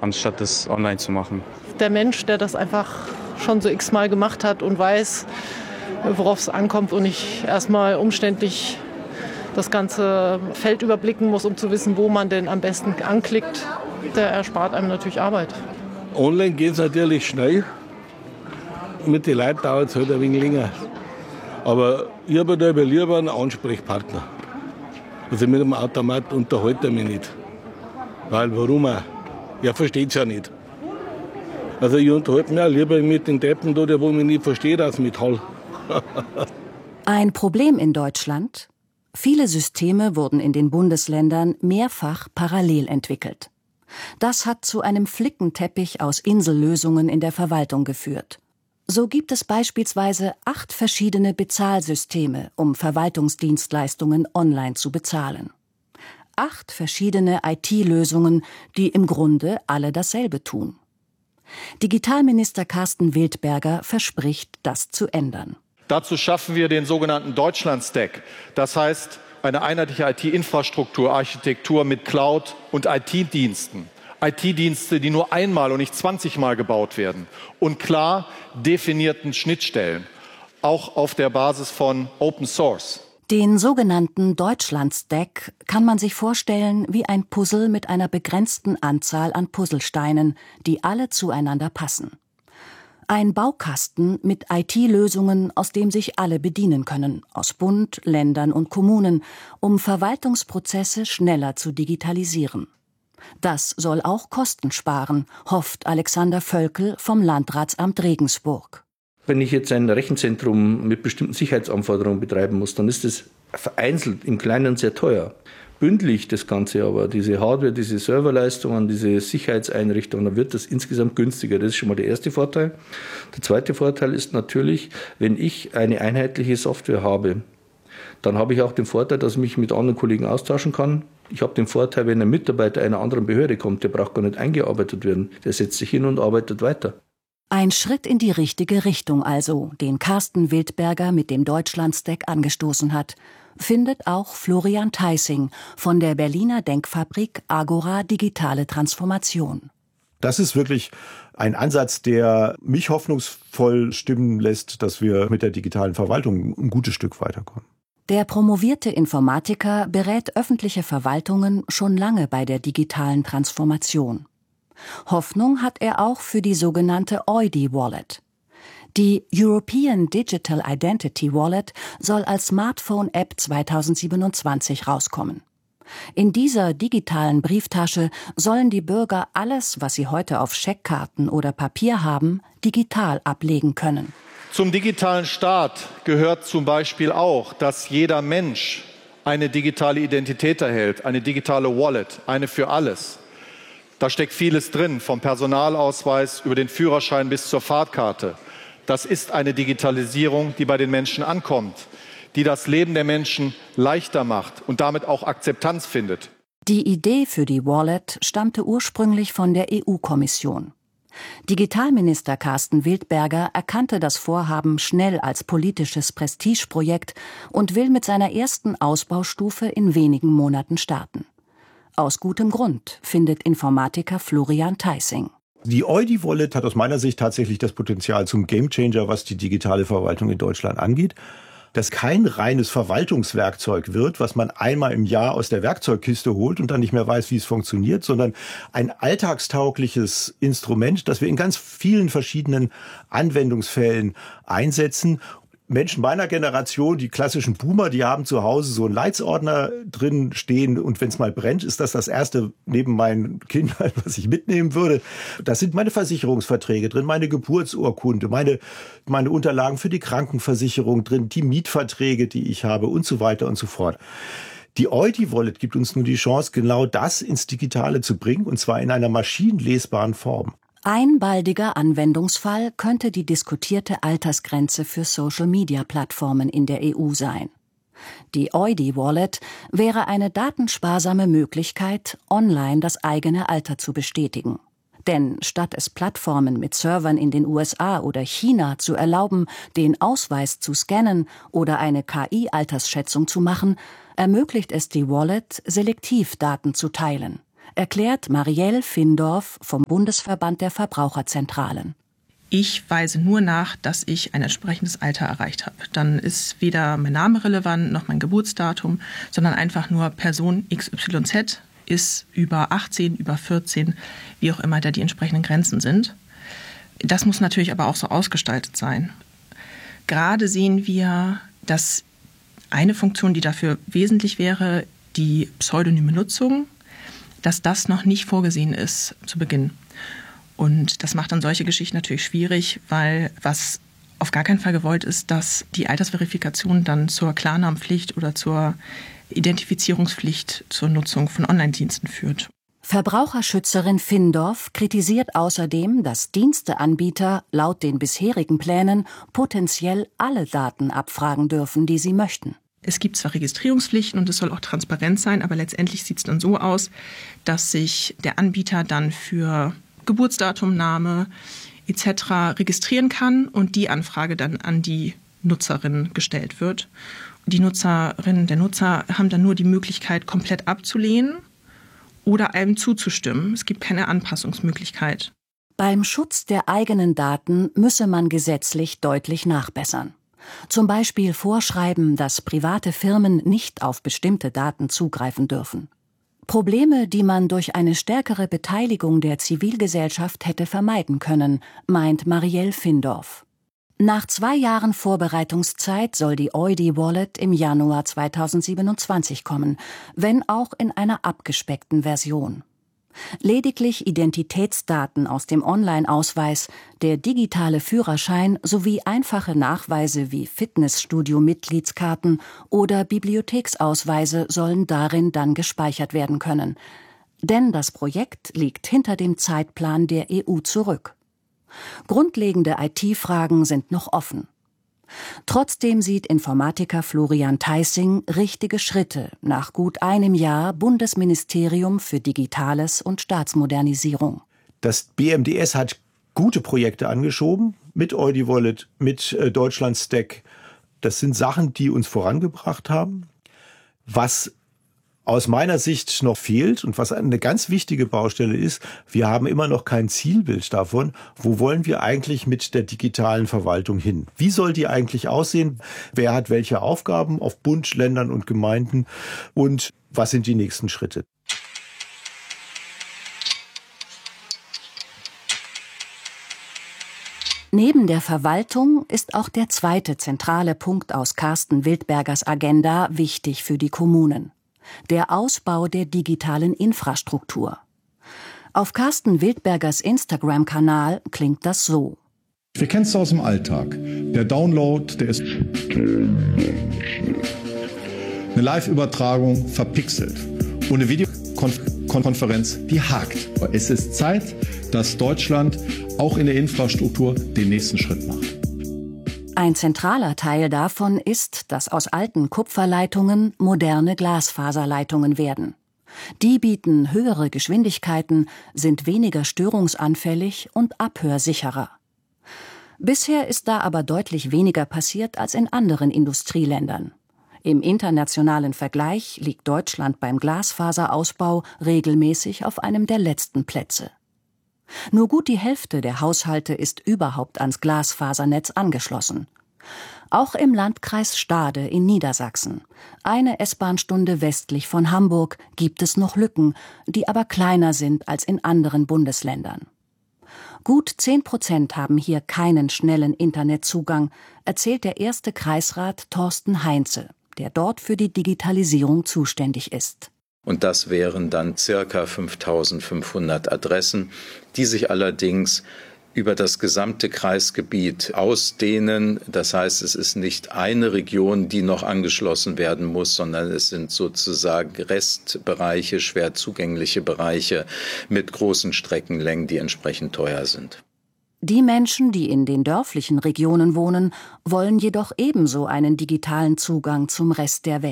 anstatt das online zu machen. Der Mensch, der das einfach schon so x-mal gemacht hat und weiß, worauf es ankommt und nicht erstmal umständlich das ganze Feld überblicken muss, um zu wissen, wo man denn am besten anklickt, der erspart einem natürlich Arbeit. Online geht es natürlich schnell. Mit den Leuten dauert es halt ein wenig länger. Aber ich habe da lieber einen Ansprechpartner. Also mit dem Automat unterhalte ich mich nicht. Weil warum auch? Er versteht es ja nicht. Also ich unterhalte mich auch lieber mit den Deppen, der wo mich nicht versteht, als mit Hall. Ein Problem in Deutschland? Viele Systeme wurden in den Bundesländern mehrfach parallel entwickelt. Das hat zu einem Flickenteppich aus Insellösungen in der Verwaltung geführt. So gibt es beispielsweise 8 verschiedene Bezahlsysteme, um Verwaltungsdienstleistungen online zu bezahlen. 8 verschiedene IT-Lösungen, die im Grunde alle dasselbe tun. Digitalminister Carsten Wildberger verspricht, das zu ändern. Dazu schaffen wir den sogenannten Deutschland-Stack. Das heißt, eine einheitliche IT-Infrastruktur, Architektur mit Cloud und IT-Diensten. IT-Dienste, die nur einmal und nicht 20 Mal gebaut werden. Und klar definierten Schnittstellen, auch auf der Basis von Open Source. Den sogenannten Deutschland-Stack kann man sich vorstellen wie ein Puzzle mit einer begrenzten Anzahl an Puzzlesteinen, die alle zueinander passen. Ein Baukasten mit IT-Lösungen, aus dem sich alle bedienen können, aus Bund, Ländern und Kommunen, um Verwaltungsprozesse schneller zu digitalisieren. Das soll auch Kosten sparen, hofft Alexander Völkel vom Landratsamt Regensburg. Wenn ich jetzt ein Rechenzentrum mit bestimmten Sicherheitsanforderungen betreiben muss, dann ist das vereinzelt im Kleinen sehr teuer. Bündel ich das Ganze aber, diese Hardware, diese Serverleistungen, diese Sicherheitseinrichtungen, dann wird das insgesamt günstiger. Das ist schon mal der erste Vorteil. Der zweite Vorteil ist natürlich, wenn ich eine einheitliche Software habe, dann habe ich auch den Vorteil, dass ich mich mit anderen Kollegen austauschen kann. Ich habe den Vorteil, wenn ein Mitarbeiter einer anderen Behörde kommt, der braucht gar nicht eingearbeitet werden. Der setzt sich hin und arbeitet weiter. Ein Schritt in die richtige Richtung also, den Carsten Wildberger mit dem Deutschland-Stack angestoßen hat, findet auch Florian Theissing von der Berliner Denkfabrik Agora Digitale Transformation. Das ist wirklich ein Ansatz, der mich hoffnungsvoll stimmen lässt, dass wir mit der digitalen Verwaltung ein gutes Stück weiterkommen. Der promovierte Informatiker berät öffentliche Verwaltungen schon lange bei der digitalen Transformation. Hoffnung hat er auch für die sogenannte EUDI-Wallet. Die European Digital Identity Wallet soll als Smartphone-App 2027 rauskommen. In dieser digitalen Brieftasche sollen die Bürger alles, was sie heute auf Scheckkarten oder Papier haben, digital ablegen können. Zum digitalen Staat gehört zum Beispiel auch, dass jeder Mensch eine digitale Identität erhält, eine digitale Wallet, eine für alles. Da steckt vieles drin, vom Personalausweis über den Führerschein bis zur Fahrtkarte. Das ist eine Digitalisierung, die bei den Menschen ankommt, die das Leben der Menschen leichter macht und damit auch Akzeptanz findet. Die Idee für die Wallet stammte ursprünglich von der EU-Kommission. Digitalminister Carsten Wildberger erkannte das Vorhaben schnell als politisches Prestigeprojekt und will mit seiner ersten Ausbaustufe in wenigen Monaten starten. Aus gutem Grund, findet Informatiker Florian Theissing. Die EUDI-Wallet hat aus meiner Sicht tatsächlich das Potenzial zum Gamechanger, was die digitale Verwaltung in Deutschland angeht. Das kein reines Verwaltungswerkzeug wird, was man einmal im Jahr aus der Werkzeugkiste holt und dann nicht mehr weiß, wie es funktioniert, sondern ein alltagstaugliches Instrument, das wir in ganz vielen verschiedenen Anwendungsfällen einsetzen. Menschen meiner Generation, die klassischen Boomer, die haben zu Hause so einen Leitsordner drin stehen und wenn es mal brennt, ist das erste neben meinen Kindern, was ich mitnehmen würde. Das sind meine Versicherungsverträge drin, meine Geburtsurkunde, meine Unterlagen für die Krankenversicherung drin, die Mietverträge, die ich habe und so weiter und so fort. Die EUDI-Wallet gibt uns nur die Chance, genau das ins Digitale zu bringen und zwar in einer maschinenlesbaren Form. Ein baldiger Anwendungsfall könnte die diskutierte Altersgrenze für Social-Media-Plattformen in der EU sein. Die EUDI-Wallet wäre eine datensparsame Möglichkeit, online das eigene Alter zu bestätigen. Denn statt es Plattformen mit Servern in den USA oder China zu erlauben, den Ausweis zu scannen oder eine KI-Altersschätzung zu machen, ermöglicht es die Wallet, selektiv Daten zu teilen. erklärt Marielle Findorf vom Bundesverband der Verbraucherzentralen. Ich weise nur nach, dass ich ein entsprechendes Alter erreicht habe. Dann ist weder mein Name relevant noch mein Geburtsdatum, sondern einfach nur Person XYZ ist über 18, über 14, wie auch immer da die entsprechenden Grenzen sind. Das muss natürlich aber auch so ausgestaltet sein. Gerade sehen wir, dass eine Funktion, die dafür wesentlich wäre, die pseudonyme Nutzung, dass das noch nicht vorgesehen ist zu Beginn. Und das macht dann solche Geschichten natürlich schwierig, weil was auf gar keinen Fall gewollt ist, dass die Altersverifikation dann zur Klarnamenpflicht oder zur Identifizierungspflicht zur Nutzung von Online-Diensten führt. Verbraucherschützerin Findorf kritisiert außerdem, dass Diensteanbieter laut den bisherigen Plänen potenziell alle Daten abfragen dürfen, die sie möchten. Es gibt zwar Registrierungspflichten und es soll auch transparent sein, aber letztendlich sieht es dann so aus, dass sich der Anbieter dann für Geburtsdatum, Name etc. registrieren kann und die Anfrage dann an die Nutzerin gestellt wird. Die Nutzerinnen, der Nutzer haben dann nur die Möglichkeit, komplett abzulehnen oder einem zuzustimmen. Es gibt keine Anpassungsmöglichkeit. Beim Schutz der eigenen Daten müsse man gesetzlich deutlich nachbessern. Zum Beispiel vorschreiben, dass private Firmen nicht auf bestimmte Daten zugreifen dürfen. Probleme, die man durch eine stärkere Beteiligung der Zivilgesellschaft hätte vermeiden können, meint Marielle Findorf. Nach 2 Jahren Vorbereitungszeit soll die Eudi-Wallet im Januar 2027 kommen, wenn auch in einer abgespeckten Version. Lediglich Identitätsdaten aus dem Online-Ausweis, der digitale Führerschein sowie einfache Nachweise wie Fitnessstudio-Mitgliedskarten oder Bibliotheksausweise sollen darin dann gespeichert werden können. Denn das Projekt liegt hinter dem Zeitplan der EU zurück. Grundlegende IT-Fragen sind noch offen. Trotzdem sieht Informatiker Florian Theissing richtige Schritte nach gut einem Jahr Bundesministerium für Digitales und Staatsmodernisierung. Das BMDS hat gute Projekte angeschoben, mit Eudi-Wallet, mit Deutschland-Stack. Das sind Sachen, die uns vorangebracht haben. Was aus meiner Sicht noch fehlt und was eine ganz wichtige Baustelle ist, wir haben immer noch kein Zielbild davon, wo wollen wir eigentlich mit der digitalen Verwaltung hin? Wie soll die eigentlich aussehen? Wer hat welche Aufgaben auf Bund, Ländern und Gemeinden? Und was sind die nächsten Schritte? Neben der Verwaltung ist auch der zweite zentrale Punkt aus Carsten Wildbergers Agenda wichtig für die Kommunen: der Ausbau der digitalen Infrastruktur. Auf Carsten Wildbergers Instagram-Kanal klingt das so. Wir kennen es aus dem Alltag. Der Download, der ist eine Live-Übertragung verpixelt. Und eine Videokonferenz, die hakt. Es ist Zeit, dass Deutschland auch in der Infrastruktur den nächsten Schritt macht. Ein zentraler Teil davon ist, dass aus alten Kupferleitungen moderne Glasfaserleitungen werden. Die bieten höhere Geschwindigkeiten, sind weniger störungsanfällig und abhörsicherer. Bisher ist da aber deutlich weniger passiert als in anderen Industrieländern. Im internationalen Vergleich liegt Deutschland beim Glasfaserausbau regelmäßig auf einem der letzten Plätze. Nur gut die Hälfte der Haushalte ist überhaupt ans Glasfasernetz angeschlossen. Auch im Landkreis Stade in Niedersachsen, eine S-Bahn-Stunde westlich von Hamburg, gibt es noch Lücken, die aber kleiner sind als in anderen Bundesländern. Gut 10% haben hier keinen schnellen Internetzugang, erzählt der erste Kreisrat Thorsten Heinze, der dort für die Digitalisierung zuständig ist. Und das wären dann circa 5.500 Adressen, die sich allerdings über das gesamte Kreisgebiet ausdehnen. Das heißt, es ist nicht eine Region, die noch angeschlossen werden muss, sondern es sind sozusagen Restbereiche, schwer zugängliche Bereiche mit großen Streckenlängen, die entsprechend teuer sind. Die Menschen, die in den dörflichen Regionen wohnen, wollen jedoch ebenso einen digitalen Zugang zum Rest der Welt.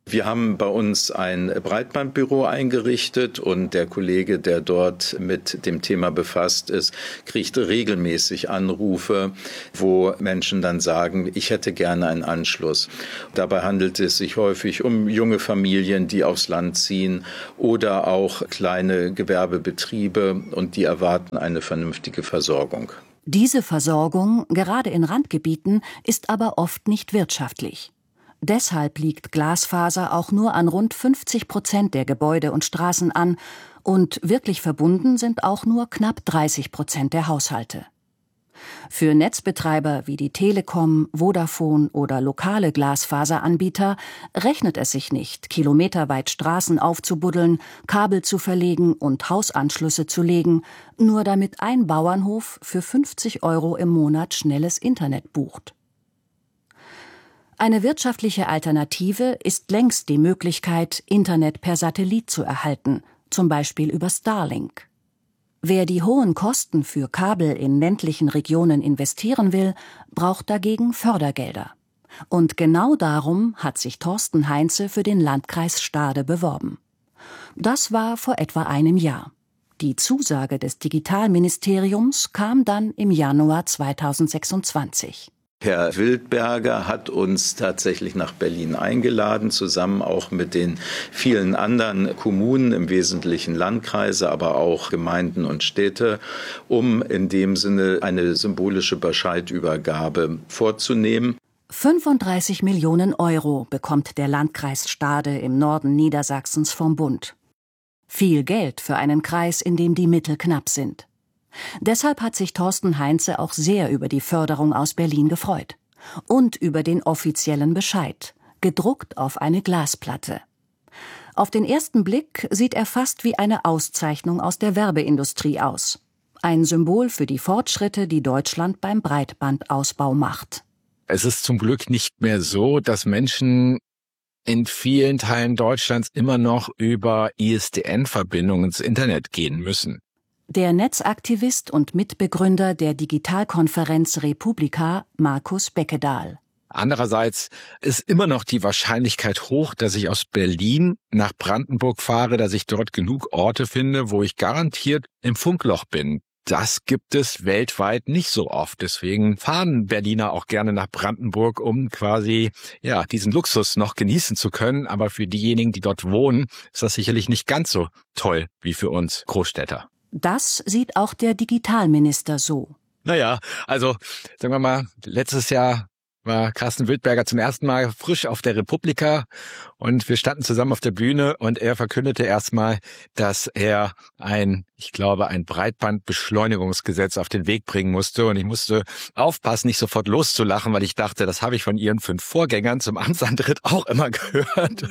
Wir haben bei uns ein Breitbandbüro eingerichtet und der Kollege, der dort mit dem Thema befasst ist, kriegt regelmäßig Anrufe, wo Menschen dann sagen, ich hätte gerne einen Anschluss. Dabei handelt es sich häufig um junge Familien, die aufs Land ziehen oder auch kleine Gewerbebetriebe und die erwarten eine vernünftige Versorgung. Diese Versorgung, gerade in Randgebieten, ist aber oft nicht wirtschaftlich. Deshalb liegt Glasfaser auch nur an rund 50% der Gebäude und Straßen an und wirklich verbunden sind auch nur knapp 30% der Haushalte. Für Netzbetreiber wie die Telekom, Vodafone oder lokale Glasfaseranbieter rechnet es sich nicht, kilometerweit Straßen aufzubuddeln, Kabel zu verlegen und Hausanschlüsse zu legen, nur damit ein Bauernhof für 50 € im Monat schnelles Internet bucht. Eine wirtschaftliche Alternative ist längst die Möglichkeit, Internet per Satellit zu erhalten, zum Beispiel über Starlink. Wer die hohen Kosten für Kabel in ländlichen Regionen investieren will, braucht dagegen Fördergelder. Und genau darum hat sich Thorsten Heinze für den Landkreis Stade beworben. Das war vor etwa einem Jahr. Die Zusage des Digitalministeriums kam dann im Januar 2026. Herr Wildberger hat uns tatsächlich nach Berlin eingeladen, zusammen auch mit den vielen anderen Kommunen, im Wesentlichen Landkreise, aber auch Gemeinden und Städte, um in dem Sinne eine symbolische Bescheidübergabe vorzunehmen. 35 Millionen € bekommt der Landkreis Stade im Norden Niedersachsens vom Bund. Viel Geld für einen Kreis, in dem die Mittel knapp sind. Deshalb hat sich Thorsten Heinze auch sehr über die Förderung aus Berlin gefreut. Und über den offiziellen Bescheid, gedruckt auf eine Glasplatte. Auf den ersten Blick sieht er fast wie eine Auszeichnung aus der Werbeindustrie aus. Ein Symbol für die Fortschritte, die Deutschland beim Breitbandausbau macht. Es ist zum Glück nicht mehr so, dass Menschen in vielen Teilen Deutschlands immer noch über ISDN-Verbindungen ins Internet gehen müssen. Der Netzaktivist und Mitbegründer der Digitalkonferenz Republika, Markus Beckedahl. Andererseits ist immer noch die Wahrscheinlichkeit hoch, dass ich aus Berlin nach Brandenburg fahre, dass ich dort genug Orte finde, wo ich garantiert im Funkloch bin. Das gibt es weltweit nicht so oft. Deswegen fahren Berliner auch gerne nach Brandenburg, um quasi diesen Luxus noch genießen zu können. Aber für diejenigen, die dort wohnen, ist das sicherlich nicht ganz so toll wie für uns Großstädter. Das sieht auch der Digitalminister so. Naja, also sagen wir mal, letztes Jahr war Carsten Wildberger zum ersten Mal frisch auf der Republika und wir standen zusammen auf der Bühne und er verkündete erstmal, dass er ein Breitbandbeschleunigungsgesetz auf den Weg bringen musste und ich musste aufpassen, nicht sofort loszulachen, weil ich dachte, das habe ich von Ihren 5 Vorgängern zum Amtsantritt auch immer gehört.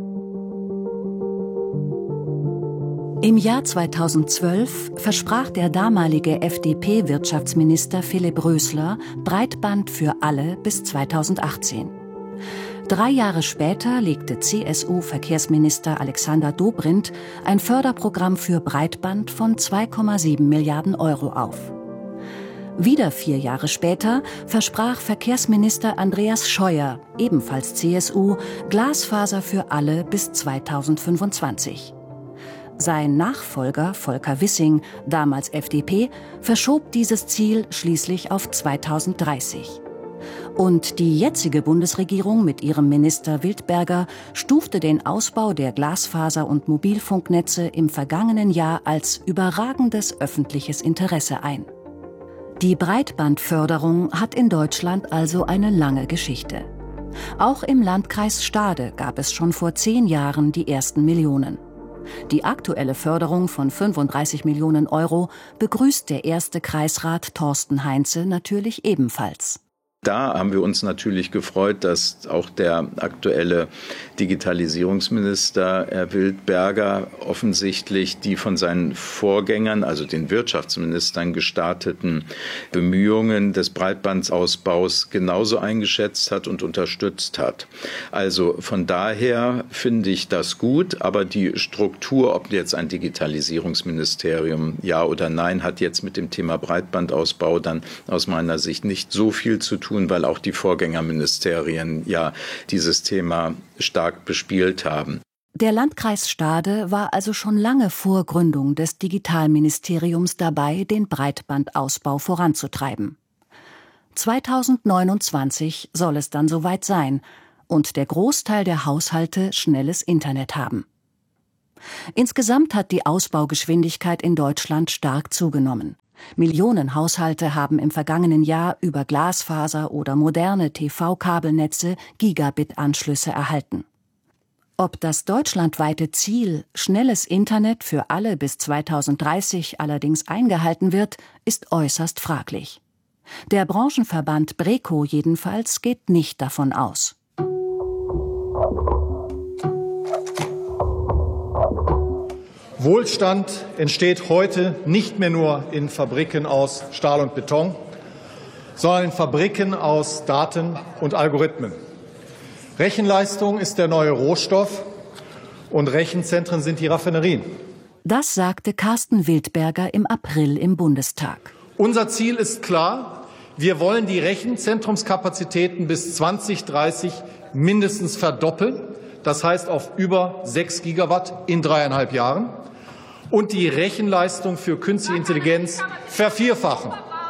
Im Jahr 2012 versprach der damalige FDP-Wirtschaftsminister Philipp Rösler Breitband für alle bis 2018. 3 Jahre später legte CSU-Verkehrsminister Alexander Dobrindt ein Förderprogramm für Breitband von 2,7 Milliarden € auf. Wieder 4 Jahre später versprach Verkehrsminister Andreas Scheuer, ebenfalls CSU, Glasfaser für alle bis 2025. Sein Nachfolger Volker Wissing, damals FDP, verschob dieses Ziel schließlich auf 2030. Und die jetzige Bundesregierung mit ihrem Minister Wildberger stufte den Ausbau der Glasfaser- und Mobilfunknetze im vergangenen Jahr als überragendes öffentliches Interesse ein. Die Breitbandförderung hat in Deutschland also eine lange Geschichte. Auch im Landkreis Stade gab es schon vor 10 Jahren die ersten Millionen. Die aktuelle Förderung von 35 Millionen € begrüßt der erste Kreisrat Thorsten Heinze natürlich ebenfalls. Da haben wir uns natürlich gefreut, dass auch der aktuelle Digitalisierungsminister, Herr Wildberger, offensichtlich die von seinen Vorgängern, also den Wirtschaftsministern, gestarteten Bemühungen des Breitbandausbaus genauso eingeschätzt hat und unterstützt hat. Also von daher finde ich das gut, aber die Struktur, ob jetzt ein Digitalisierungsministerium ja oder nein, hat jetzt mit dem Thema Breitbandausbau dann aus meiner Sicht nicht so viel zu tun, tun, weil auch die Vorgängerministerien ja dieses Thema stark bespielt haben. Der Landkreis Stade war also schon lange vor Gründung des Digitalministeriums dabei, den Breitbandausbau voranzutreiben. 2029 soll es dann soweit sein und der Großteil der Haushalte schnelles Internet haben. Insgesamt hat die Ausbaugeschwindigkeit in Deutschland stark zugenommen. Millionen Haushalte haben im vergangenen Jahr über Glasfaser oder moderne TV-Kabelnetze Gigabit-Anschlüsse erhalten. Ob das deutschlandweite Ziel schnelles Internet für alle bis 2030 allerdings eingehalten wird, ist äußerst fraglich. Der Branchenverband BREKO jedenfalls geht nicht davon aus. Wohlstand entsteht heute nicht mehr nur in Fabriken aus Stahl und Beton, sondern in Fabriken aus Daten und Algorithmen. Rechenleistung ist der neue Rohstoff und Rechenzentren sind die Raffinerien. Das sagte Carsten Wildberger im April im Bundestag. Unser Ziel ist klar, wir wollen die Rechenzentrumskapazitäten bis 2030 mindestens verdoppeln, das heißt auf über 6 Gigawatt in 3,5 Jahren, und die Rechenleistung für künstliche Intelligenz vervierfachen.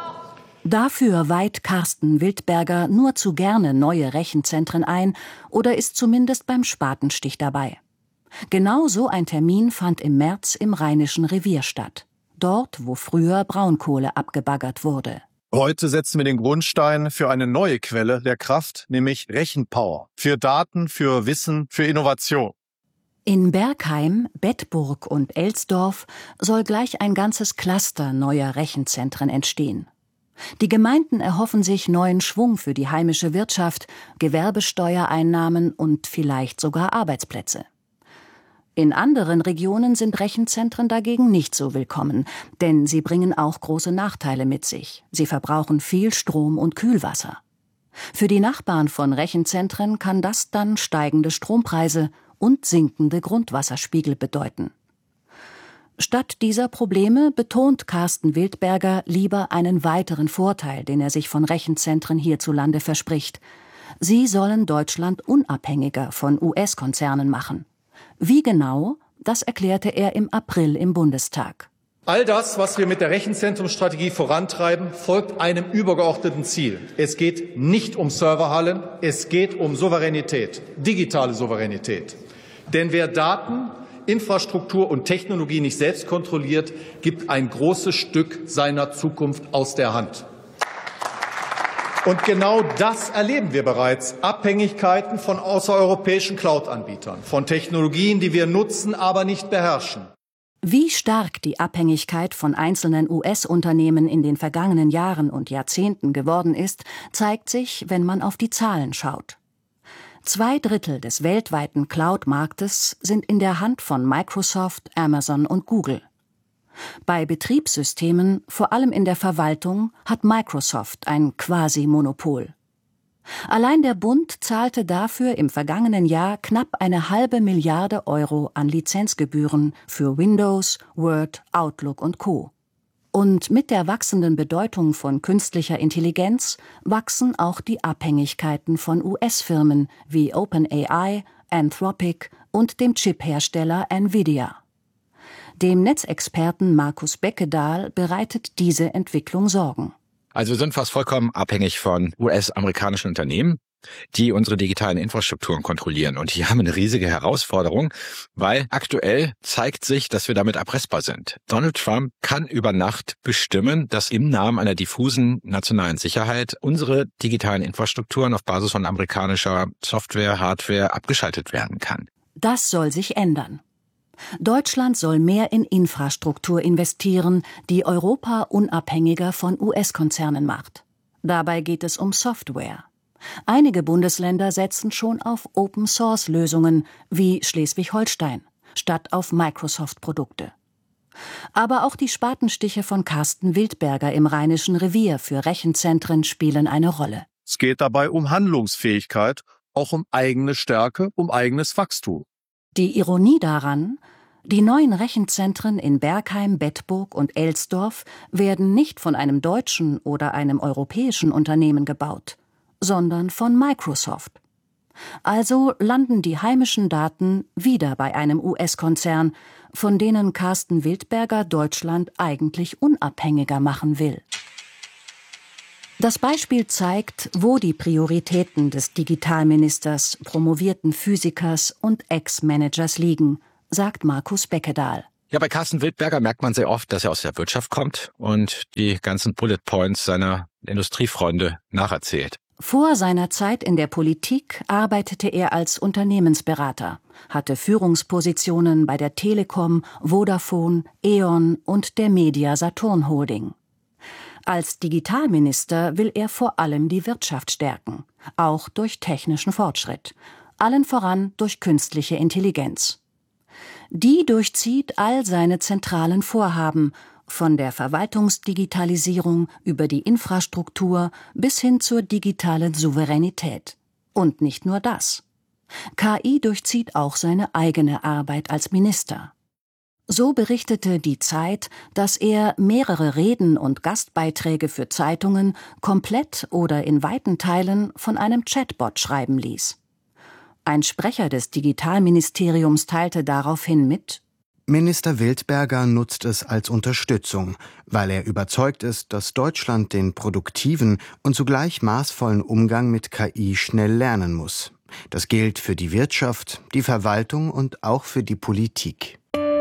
Dafür weiht Carsten Wildberger nur zu gerne neue Rechenzentren ein oder ist zumindest beim Spatenstich dabei. Genau so ein Termin fand im März im Rheinischen Revier statt. Dort, wo früher Braunkohle abgebaggert wurde. Heute setzen wir den Grundstein für eine neue Quelle der Kraft, nämlich Rechenpower. Für Daten, für Wissen, für Innovation. In Bergheim, Bedburg und Elsdorf soll gleich ein ganzes Cluster neuer Rechenzentren entstehen. Die Gemeinden erhoffen sich neuen Schwung für die heimische Wirtschaft, Gewerbesteuereinnahmen und vielleicht sogar Arbeitsplätze. In anderen Regionen sind Rechenzentren dagegen nicht so willkommen, denn sie bringen auch große Nachteile mit sich. Sie verbrauchen viel Strom und Kühlwasser. Für die Nachbarn von Rechenzentren kann das dann steigende Strompreise und sinkende Grundwasserspiegel bedeuten. Statt dieser Probleme betont Carsten Wildberger lieber einen weiteren Vorteil, den er sich von Rechenzentren hierzulande verspricht. Sie sollen Deutschland unabhängiger von US-Konzernen machen. Wie genau, das erklärte er im April im Bundestag. All das, was wir mit der Rechenzentrumsstrategie vorantreiben, folgt einem übergeordneten Ziel. Es geht nicht um Serverhallen, es geht um Souveränität, digitale Souveränität. Denn wer Daten, Infrastruktur und Technologie nicht selbst kontrolliert, gibt ein großes Stück seiner Zukunft aus der Hand. Und genau das erleben wir bereits. Abhängigkeiten von außereuropäischen Cloud-Anbietern, von Technologien, die wir nutzen, aber nicht beherrschen. Wie stark die Abhängigkeit von einzelnen US-Unternehmen in den vergangenen Jahren und Jahrzehnten geworden ist, zeigt sich, wenn man auf die Zahlen schaut. 2/3 des weltweiten Cloud-Marktes sind in der Hand von Microsoft, Amazon und Google. Bei Betriebssystemen, vor allem in der Verwaltung, hat Microsoft ein Quasi-Monopol. Allein der Bund zahlte dafür im vergangenen Jahr knapp 1,5 Milliarden Euro an Lizenzgebühren für Windows, Word, Outlook und Co. Und mit der wachsenden Bedeutung von künstlicher Intelligenz wachsen auch die Abhängigkeiten von US-Firmen wie OpenAI, Anthropic und dem Chip-Hersteller Nvidia. Dem Netzexperten Markus Beckedahl bereitet diese Entwicklung Sorgen. Also wir sind fast vollkommen abhängig von US-amerikanischen Unternehmen, die unsere digitalen Infrastrukturen kontrollieren. Und hier haben wir eine riesige Herausforderung, weil aktuell zeigt sich, dass wir damit erpressbar sind. Donald Trump kann über Nacht bestimmen, dass im Namen einer diffusen nationalen Sicherheit unsere digitalen Infrastrukturen auf Basis von amerikanischer Software, Hardware abgeschaltet werden kann. Das soll sich ändern. Deutschland soll mehr in Infrastruktur investieren, die Europa unabhängiger von US-Konzernen macht. Dabei geht es um Software. Einige Bundesländer setzen schon auf Open-Source-Lösungen wie Schleswig-Holstein, statt auf Microsoft-Produkte. Aber auch die Spatenstiche von Carsten Wildberger im Rheinischen Revier für Rechenzentren spielen eine Rolle. Es geht dabei um Handlungsfähigkeit, auch um eigene Stärke, um eigenes Wachstum. Die Ironie daran: Die neuen Rechenzentren in Bergheim, Bedburg und Elsdorf werden nicht von einem deutschen oder einem europäischen Unternehmen gebaut, sondern von Microsoft. Also landen die heimischen Daten wieder bei einem US-Konzern, von denen Carsten Wildberger Deutschland eigentlich unabhängiger machen will. Das Beispiel zeigt, wo die Prioritäten des Digitalministers, promovierten Physikers und Ex-Managers liegen, sagt Markus Beckedahl. Ja, bei Carsten Wildberger merkt man sehr oft, dass er aus der Wirtschaft kommt und die ganzen Bullet Points seiner Industriefreunde nacherzählt. Vor seiner Zeit in der Politik arbeitete er als Unternehmensberater, hatte Führungspositionen bei der Telekom, Vodafone, E.ON und der Media Saturn Holding. Als Digitalminister will er vor allem die Wirtschaft stärken, auch durch technischen Fortschritt, allen voran durch künstliche Intelligenz. Die durchzieht all seine zentralen Vorhaben, von der Verwaltungsdigitalisierung über die Infrastruktur bis hin zur digitalen Souveränität. Und nicht nur das. KI durchzieht auch seine eigene Arbeit als Minister. So berichtete die Zeit, dass er mehrere Reden und Gastbeiträge für Zeitungen komplett oder in weiten Teilen von einem Chatbot schreiben ließ. Ein Sprecher des Digitalministeriums teilte daraufhin mit: Minister Wildberger nutzt es als Unterstützung, weil er überzeugt ist, dass Deutschland den produktiven und zugleich maßvollen Umgang mit KI schnell lernen muss. Das gilt für die Wirtschaft, die Verwaltung und auch für die Politik.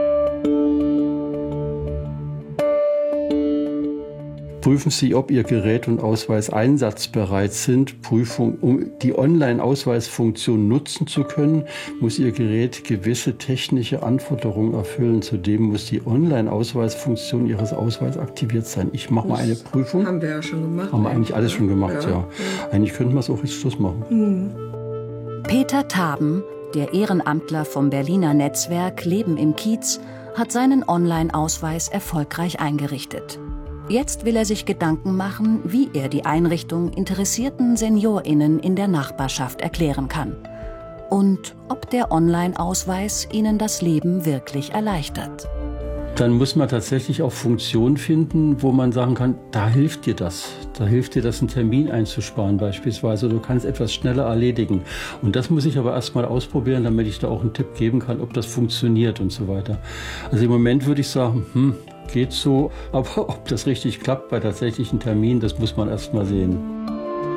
Prüfen Sie, ob Ihr Gerät und Ausweis einsatzbereit sind. Prüfung, um die Online-Ausweisfunktion nutzen zu können, muss Ihr Gerät gewisse technische Anforderungen erfüllen. Zudem muss die Online-Ausweisfunktion Ihres Ausweises aktiviert sein. Ich mache mal eine Prüfung. Haben wir ja schon gemacht. Haben wir eigentlich alles schon gemacht, ja. Eigentlich könnten wir es auch jetzt Schluss machen. Peter Taben, der Ehrenamtler vom Berliner Netzwerk Leben im Kiez, hat seinen Online-Ausweis erfolgreich eingerichtet. Jetzt will er sich Gedanken machen, wie er die Einrichtung interessierten SeniorInnen in der Nachbarschaft erklären kann. Und ob der Online-Ausweis ihnen das Leben wirklich erleichtert. Dann muss man tatsächlich auch Funktionen finden, wo man sagen kann, da hilft dir das. Da hilft dir das, einen Termin einzusparen beispielsweise. Du kannst etwas schneller erledigen. Und das muss ich aber erst mal ausprobieren, damit ich da auch einen Tipp geben kann, ob das funktioniert und so weiter. Also im Moment würde ich sagen, geht so. Aber ob das richtig klappt bei tatsächlichen Terminen, das muss man erst mal sehen.